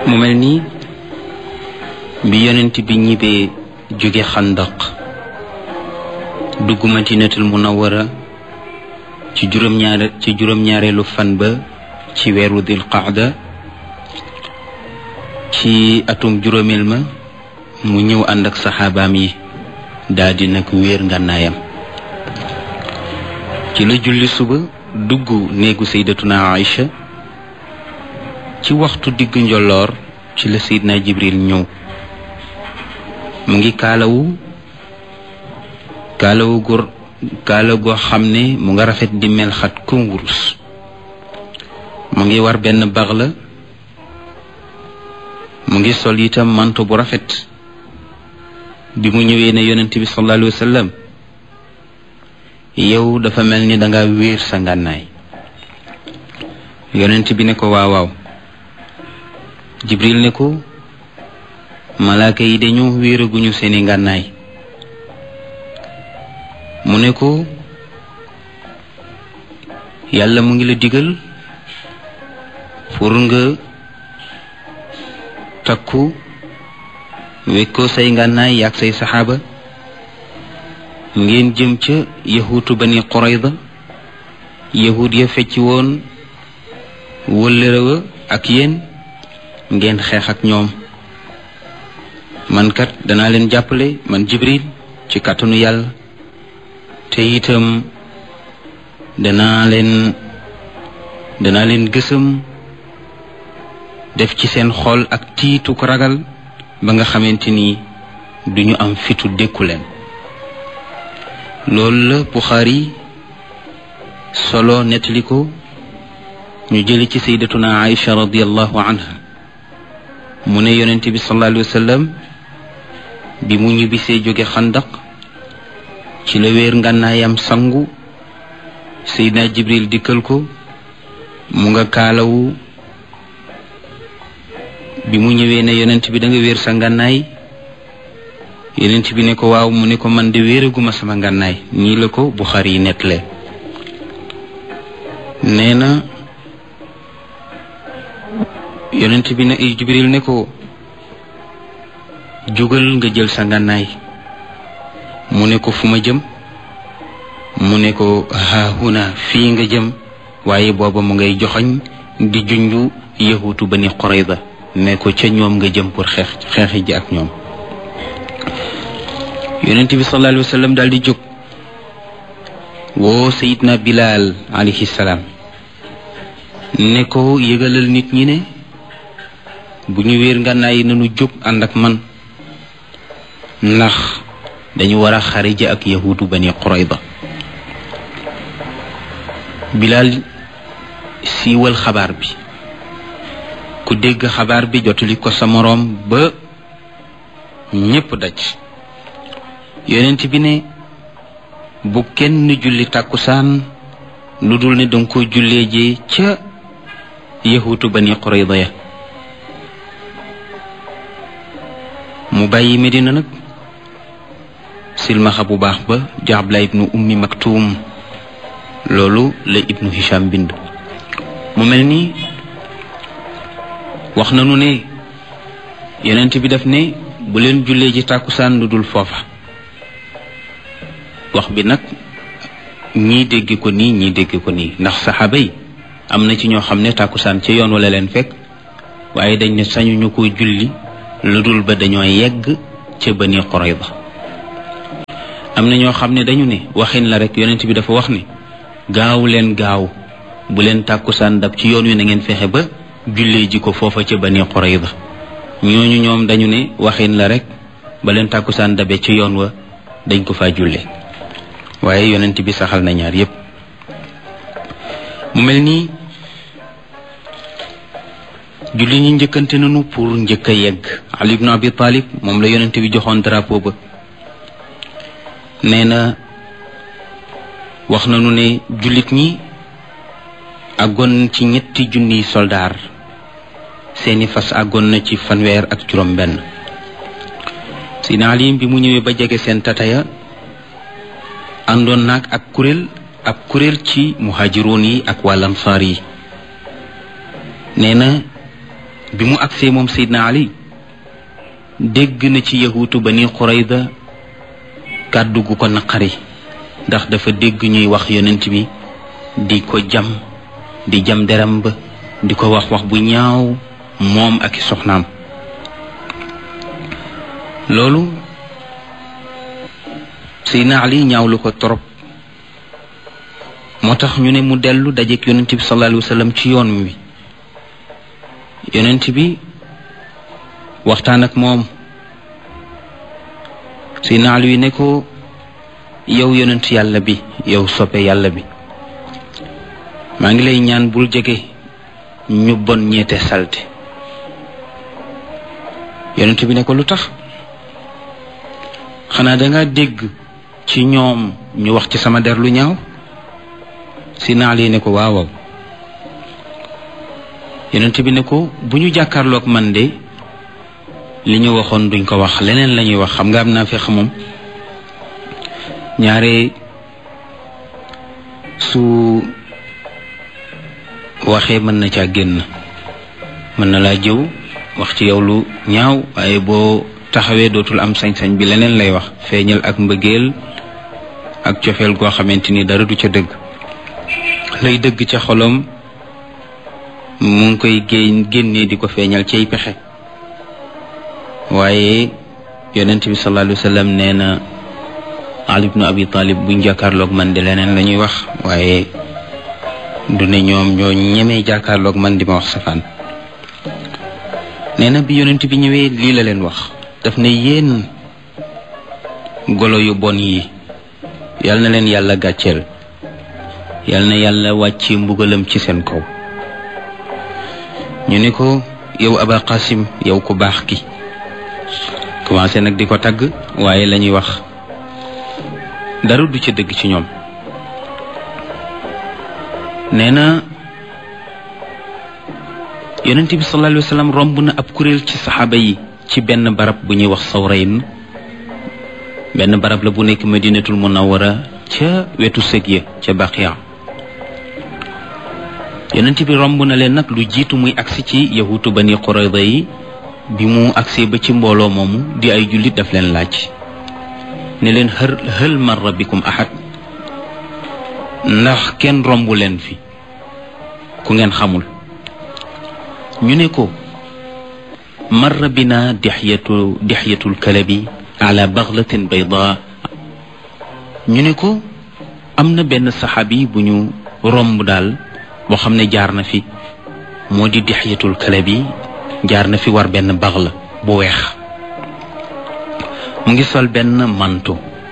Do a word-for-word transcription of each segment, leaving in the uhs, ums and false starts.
mu mel nii bi yonent bi ñibbee jóge xandaq dugg madinatul munawwara ci juróom-ñaare ci juróom-ñaareelu fan ba ci weeru dil qaada ci atum juróomeel ma mu ñëw ànd ak saxaabaam yi daldi nag wéer ngànnaayam ci la julli suba dugg néegu sayyidatuna Aïcha ci waxtu diggu njolloor ci la Seydina Jibril ñëw mu ngi kaalawu kaalawu góor kaala goo xam ne mu nga rafet di mel xat comme wurus mu ngi war benn bax la mu ngi sol itam manto bu rafet bi mu ñëwee ne yonent bi sallallahu alayhi wa sallam yow dafa mel ni danga wéer sa ngànnaay yonent bi ne ko waaw waaw Jibril ne ko malaaka yi dañoo wéeraguñu seeni ngànnaay mu ne ko yàlla mu ngi la digal pour nga takku wekkoo say ngànnaay yaag say saxaaba ngeen jëm ca yahuutu bani Qurayda yahud ya fecci woon wëllërewa ak yéen ngeen xeex ak ñoom man kat danaa leen jàppale man Jibril ci kàttanu yàlla te itam danaa leen danaa leen gësam def ci seen xol ak tiitu ko ragal ba nga xamante ni duñu am fitu dékku leen loolu la Buxaari solo nettali ko ñu jëli ci sayyidatuna Aïcha radiyallahu anha mu ne yonent bi sallallahu alayhi wa sallam bi mu ñibbisee jóge xandaq ci la wéer ngànnaayam sangu Seydina Jibril dikkal ko mu nga kaalawu bi mu ñëwee ne yonent bi da nga wéer sa ngànnaay yonent bi ne ko waaw mu ne ko man de wéeraguma sama ngànnaay nii la ko Buxaari yi nettalee nee na yonent bi ne Jibril ne ko jógal nga jël sa ngànnaay mu ne ko fu ma jëm mu ne ko haahuna fii nga jëm waaye booba mu ngay joxoñ di junju yahuutu bani Qurayza ne ko ca ñoom nga jëm pour xeex xeexi ji ak ñoom yonent bi sallallahu alayhi wa sallam daal di jóg woo Seydina Bilal alayhi salaam ne ko yëgalal nit ñi ne bu ñu wéer ngànnaay yi nañu jóg ànd ak man ndax dañu war a xarija ak yahuudu bani Qurayza Bilal siiwal xabaar bi ku dégg xabaar bi jotali ko sa moroom ba ñépp daj yonent bi ne bu kenn julli tàkkusaan lu dul ne danga ko jullee ji ca yahuutu bani Qurayza ya mu bàyyi Medina nag silmaxa bu baax ba Abdullah ibnu ummi maktum loolu la ibnu Hisham bind mu mel ni wax nanu ne yonent bi daf ne bu leen jullee ji tàkkusaan lu dul foofa wax bi nag ñii dégg ko nii ñii dégg ko nii ndax saxaaba yi am na ci ñoo xam ne tàkkusaan ca yoon wala leen fekk waaye dañ ne sañu ñu ko julli lu dul ba dañoo yegg ca Bani Qurayza am na ñoo xam ne dañu ne waxin la rek yonent bi dafa wax ne gaaw leen gaaw bu leen tàkkusaan dab ci yoon wi na ngeen fexe ba jullee ji ko foofa ca Bani Qurayza ñooñu ñoom dañu ne waxin la rek ba leen tàkkusaan dabe ci yoon wa dañ ko faa julle waaye yonent bi saxal na ñaar yépp mu mel nii julli ñi njëkkante nañu pour njëkk a yegg Ali ibn Abi Talib moom la yonent bi joxoon drapeau ba nee na wax nañu ne jullit ñi àggoon ci ñetti junniy soldaar seeni fas àggoon na ci fanweer ak juróom benn Seydina Ali bi mu ñëwee ba jege seen tataya àndoon naag ak kuréel ab kuréel ci muhaajiroon yi ak waa Ansaar yi nee na bi mu agsee moom Seydina Ali dégg na ci yahuutu Bani Qurayda kàddu gu ko naqari ndax dafa dégg ñuy wax yonent bi di ko jam di jam deram ba di ko wax wax bu ñaaw moom ak i soxnaam loolu Seydina Ali ñaawlu ko torop moo tax ñu ne mu dellu dajeek yonent bi sallallahu alayhi wa sallam ci yoon wi yonent bi waxtaan ak moom Seydina Ali ne ko yow yonent yàlla bi yow soppe yàlla bi maa ngi lay ñaan bul jege ñu bon ñeete salte yonent bi ne ko lu tax xanaa danga dégg ci ñoom ñu wax ci sama der lu ñaaw Seydina Ali ne ko waaw waaw yonent bi ne ko bu ñu jàkkaarloog man de li ñu waxoon duñ ko wax leneen la ñuy wax xam nga am naa fex moom ñaare su waxee mën na caa génn mën na laa jëw wax ci yow lu ñaaw waaye boo taxawee dootul am sañ-sañ bi leneen lay wax feeñal ak mbëggeel ak cofeel goo xamante ni dara du ca dëgg lay dëgg ca xolom mu ngi koy génn génnee di ko feeñal cay pexe waaye yonent bi sallallahu alayhi wa sallam nee na Ali ibn Abi Talib buñ jàkkaarloog man di leneen la ñuy wax waaye du ne ñoom ñoo ñemee jàkkaarloog man di ma wax safaan nee na bi yonent bi ñëwee lii la leen wax daf ne yéen golo yu bon yi yal na leen yàlla gàcceel yal na yàlla wàcce mbugalam ci seen kaw ñu ne ko yow Aba Qasim yow ku baax ki commencé nag di ko tagg waaye la ñuy wax dara du ca dëgg ci ñoom nee na yonent bi sallallahu alayhi wa sallam romb na ab kuréel ci saxaaba yi ci benn barab bu ñuy wax Sawrayn benn barab la bu nekk Madinatul Munawwara ca wetu sëg ya ca Baqiya yonent bi romb na leen nag lu jiitu muy agsi ci yahuutu Bani Qurayda yi bi mu agsee ba ci mbooloo moomu di ay jullit daf leen laaj ne leen hal hal marra bikum ahad ndax kenn romb leen fi ku ngeen xamul ñu ne ko marra bina dixyatu dixyatul kalabi ala baglatin bayda ñu ne ko am na benn saxaabi bu ñu romb daal boo xam ne jaar na fi moo di dixyatul kalabi jaar na fi war benn bagla bu weex mu ngi sol benn manto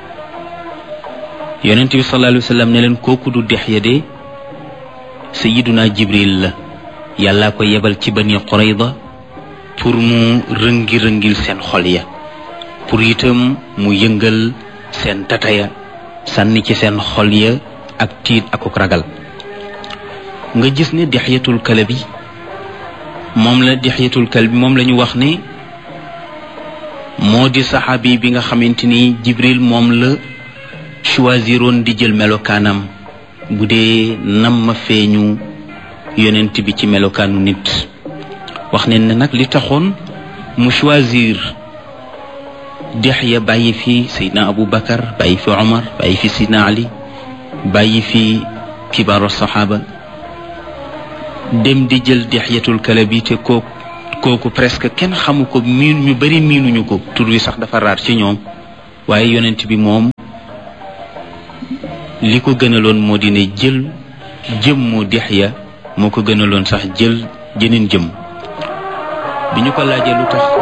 yonent bi sallallahu alayhi wa sallam ne leen kooku du Dihya de sayyiduna Jibril la yàllaa ko yebal ci Bani Qurayda pour mu rëngi-rëngil seen xol ya pour itam mu yëngal seen tataya sànni ci seen xol ya ak tiit ak ak ragal nga gis ne Dihyatul Kalbi moom la Dihyatul Kalbi moom la ñu wax ne moo di saxaabi bi nga xamante ni Jibril moom la choisiroon di jël melokaanam bu dee nam ma feeñu yonent bi ci melokaanu nit wax ne ne nag li taxoon mu choisir Dihya bàyyi fi Seydina Abu Bakar bàyyi fi Omar bàyyi fi Seydina Ali bàyyi fi kibaaru saxaaba dem di jël Dihyatul Kalbi te kooku kooku presque kenn xamu ko miin ñu bari miinuñu ko tur wi sax dafa raar ci ñoom waaye yonent bi moom li ko gënaloon moo di ne jël jëmmu Dihya moo ko gënaloon sax jël jëneen jëm bi ñu ko laajee lu tax